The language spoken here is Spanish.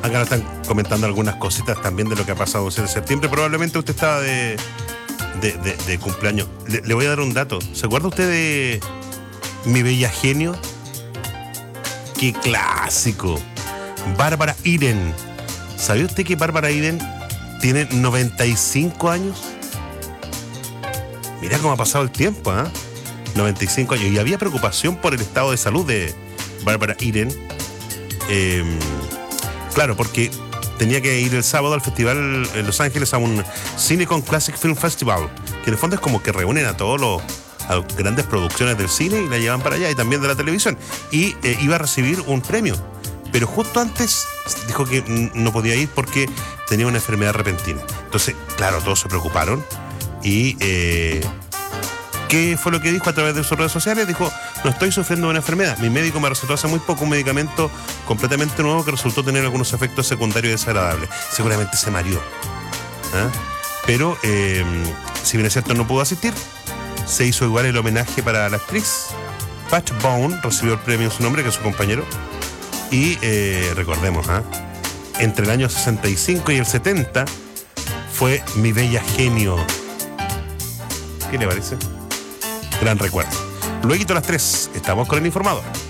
Acá nos están comentando algunas cositas también de lo que ha pasado el 7 de septiembre. Probablemente usted estaba de cumpleaños. Le voy a dar un dato. ¿Se acuerda usted de Mi Bella Genio? ¡Qué clásico! Bárbara Eden. ¿Sabía usted que Bárbara Eden tiene 95 años? Mirá cómo ha pasado el tiempo, ¿eh? 95 años. Y había preocupación por el estado de salud de Bárbara Eden. Claro, porque tenía que ir el sábado al festival en Los Ángeles, a un Cinecon Classic Film Festival, que en el fondo es como que reúnen a las grandes producciones del cine y la llevan para allá, y también de la televisión. Y iba a recibir un premio. Pero justo antes dijo que no podía ir porque tenía una enfermedad repentina. Entonces, claro, todos se preocuparon. Y ¿qué fue lo que dijo a través de sus redes sociales? Dijo: no estoy sufriendo de una enfermedad. Mi médico me recetó hace muy poco un medicamento completamente nuevo que resultó tener algunos efectos secundarios desagradables. Seguramente se mareó. Pero, si bien es cierto, no pudo asistir, se hizo igual el homenaje para la actriz. Pat Bone recibió el premio en su nombre, que es su compañero. Y recordemos, entre el año 65 y el 70 fue Mi Bella Genio. ¿Qué le parece? Gran recuerdo. Luego a las 3 estamos con el informador.